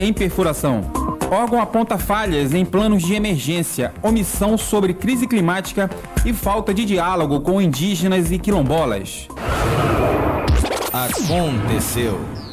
em perfuração. Órgão aponta falhas em planos de emergência, omissão sobre crise climática e falta de diálogo com indígenas e quilombolas. Aconteceu.